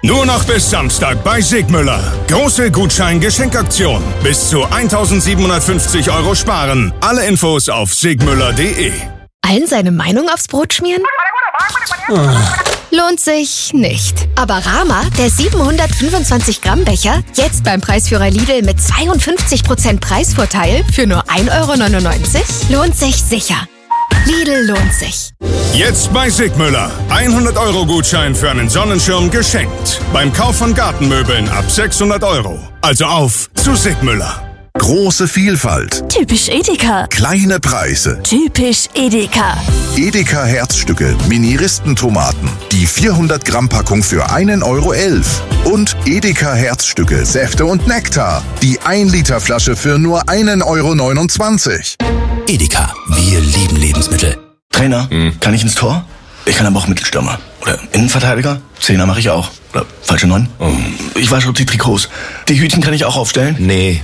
Nur noch bis Samstag bei Sigmüller. Große Gutschein-Geschenkaktion. Bis zu 1.750 € sparen. Alle Infos auf sigmüller.de. Allen seine Meinung aufs Brot schmieren? Lohnt sich nicht. Aber Rama, der 725-Gramm-Becher, jetzt beim Preisführer Lidl mit 52% Preisvorteil für nur 1,99 €? Lohnt sich sicher. Lidl lohnt sich. Jetzt bei Sigmüller. 100 € Gutschein für einen Sonnenschirm geschenkt. Beim Kauf von Gartenmöbeln ab 600 €. Also auf zu Sigmüller. Große Vielfalt. Typisch Edeka. Kleine Preise. Typisch Edeka. Edeka Herzstücke, Mini-Ristentomaten. Die 400 Gramm Packung für 1,11 € Und Edeka Herzstücke, Säfte und Nektar. Die 1 Liter Flasche für nur 1,29 €. Edeka, wir lieben Lebensmittel. Trainer, kann ich ins Tor? Ich kann aber auch Mittelstürmer. Oder Innenverteidiger? Zehner mache ich auch. Oder falsche 9? Ich wasche die Trikots. Die Hütchen kann ich auch aufstellen? Nee.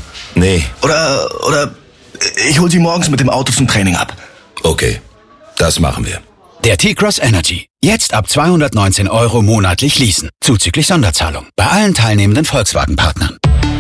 Oder ich hol sie morgens mit dem Auto zum Training ab. Okay, das machen wir. Der T-Cross Energy. Jetzt ab 219 € monatlich leasen. Zuzüglich Sonderzahlung. Bei allen teilnehmenden Volkswagen-Partnern.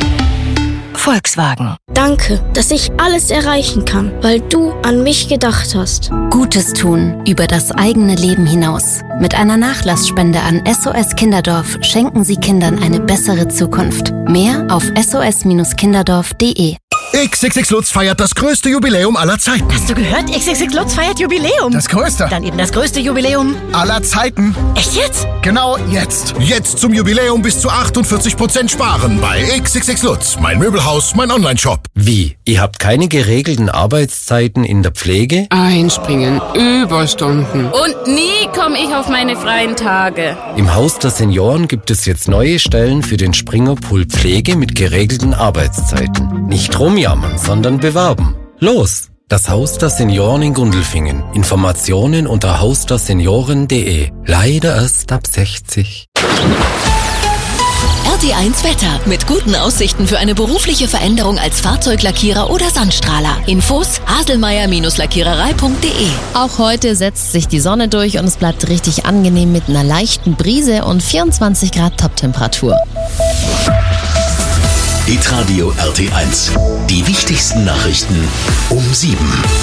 Volkswagen. Danke, dass ich alles erreichen kann, weil du an mich gedacht hast. Gutes tun über das eigene Leben hinaus. Mit einer Nachlassspende an SOS Kinderdorf schenken Sie Kindern eine bessere Zukunft. Mehr auf sos-kinderdorf.de. XXX Lutz feiert das größte Jubiläum aller Zeiten. Hast du gehört? XXX Lutz feiert Jubiläum. Das größte. Dann eben das größte Jubiläum aller Zeiten. Echt jetzt? Genau jetzt. Jetzt zum Jubiläum bis zu 48% sparen bei XXX Lutz. Mein Möbelhaus, mein Onlineshop. Wie? Ihr habt keine geregelten Arbeitszeiten in der Pflege? Einspringen, Überstunden. Und nie komme ich auf meine freien Tage. Im Haus der Senioren gibt es jetzt neue Stellen für den Springerpool Pflege mit geregelten Arbeitszeiten. Nicht rumjammern, sondern bewerben. Los! Das Haus der Senioren in Gundelfingen. Informationen unter hausdersenioren.de. Leider erst ab 60. RT1 Wetter. Mit guten Aussichten für eine berufliche Veränderung als Fahrzeuglackierer oder Sandstrahler. Infos haselmeier-lackiererei.de. Auch heute setzt sich die Sonne durch und es bleibt richtig angenehm mit einer leichten Brise und 24 Grad Toptemperatur. Hitradio RT1. Die wichtigsten Nachrichten um 7.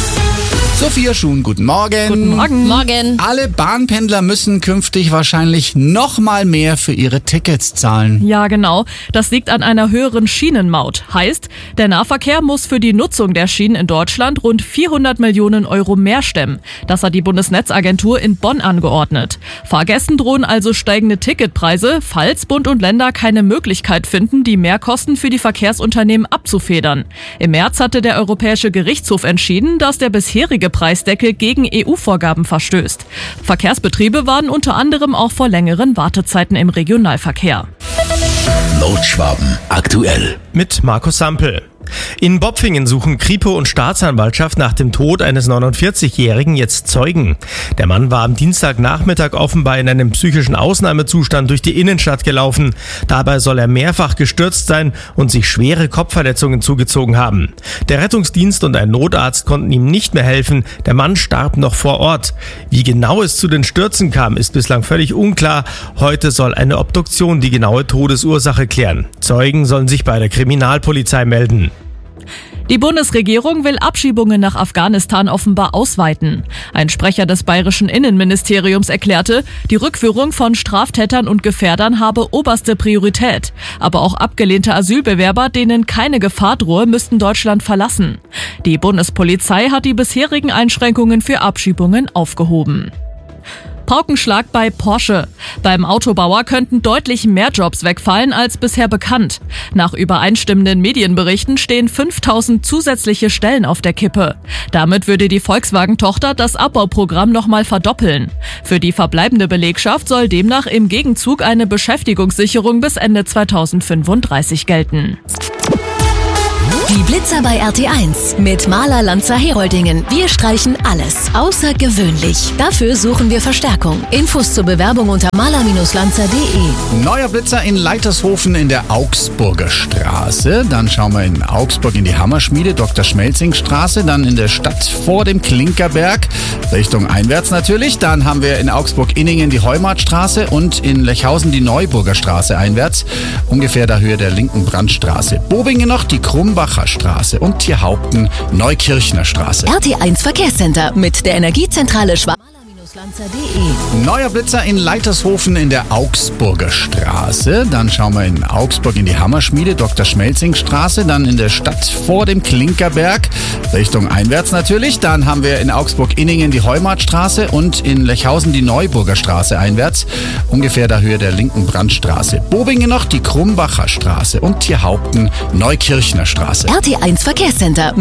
Sophia Schuhn, guten Morgen. Guten Morgen. Morgen. Alle Bahnpendler müssen künftig wahrscheinlich noch mal mehr für ihre Tickets zahlen. Ja, genau. Das liegt an einer höheren Schienenmaut. Heißt, der Nahverkehr muss für die Nutzung der Schienen in Deutschland rund 400 Millionen € mehr stemmen. Das hat die Bundesnetzagentur in Bonn angeordnet. Fahrgästen drohen also steigende Ticketpreise, falls Bund und Länder keine Möglichkeit finden, die Mehrkosten für die Verkehrsunternehmen abzufedern. Im März hatte der Europäische Gerichtshof entschieden, dass der bisherige Preisdeckel gegen EU-Vorgaben verstößt. Verkehrsbetriebe warnen unter anderem auch vor längeren Wartezeiten im Regionalverkehr. Nordschwaben aktuell. Mit Markus Sampel. In Bopfingen suchen Kripo und Staatsanwaltschaft nach dem Tod eines 49-Jährigen jetzt Zeugen. Der Mann war am Dienstagnachmittag offenbar in einem psychischen Ausnahmezustand durch die Innenstadt gelaufen. Dabei soll er mehrfach gestürzt sein und sich schwere Kopfverletzungen zugezogen haben. Der Rettungsdienst und ein Notarzt konnten ihm nicht mehr helfen. Der Mann starb noch vor Ort. Wie genau es zu den Stürzen kam, ist bislang völlig unklar. Heute soll eine Obduktion die genaue Todesursache klären. Zeugen sollen sich bei der Kriminalpolizei melden. Die Bundesregierung will Abschiebungen nach Afghanistan offenbar ausweiten. Ein Sprecher des bayerischen Innenministeriums erklärte, die Rückführung von Straftätern und Gefährdern habe oberste Priorität. Aber auch abgelehnte Asylbewerber, denen keine Gefahr drohe, müssten Deutschland verlassen. Die Bundespolizei hat die bisherigen Einschränkungen für Abschiebungen aufgehoben. Paukenschlag bei Porsche. Beim Autobauer könnten deutlich mehr Jobs wegfallen als bisher bekannt. Nach übereinstimmenden Medienberichten stehen 5000 zusätzliche Stellen auf der Kippe. Damit würde die Volkswagen-Tochter das Abbauprogramm nochmal verdoppeln. Für die verbleibende Belegschaft soll demnach im Gegenzug eine Beschäftigungssicherung bis Ende 2035 gelten. Die Blitzer bei RT1 mit Maler Lanza Heroldingen. Wir streichen alles außergewöhnlich. Dafür suchen wir Verstärkung. Infos zur Bewerbung unter maler-lanza.de. Neuer Blitzer in Leitershofen in der Augsburger Straße. Dann schauen wir in Augsburg in die Hammerschmiede, Dr. Schmelzing Straße. Dann in der Stadt vor dem Klinkerberg, Richtung einwärts natürlich. Dann haben wir in Augsburg-Inningen die Heumartstraße und in Lechhausen die Neuburger Straße einwärts. Ungefähr der Höhe der linken Brandstraße. Bobingen noch die Krumbacher Straße und Tierhaupten Neukirchner Straße. RT1 Verkehrscenter mit der Energiezentrale Schwabach. Neuer Blitzer in Leitershofen in der Augsburger Straße. Dann schauen wir in Augsburg in die Hammerschmiede, Dr. Schmelzing Straße. Dann in der Stadt vor dem Klinkerberg, Richtung einwärts natürlich. Dann haben wir in Augsburg-Inningen die Heumartstraße und in Lechhausen die Neuburger Straße einwärts. Ungefähr der Höhe der linken Brandstraße. Bobingen noch die Krumbacher Straße und Tierhaupten Neukirchner Straße. RT1 Verkehrscenter.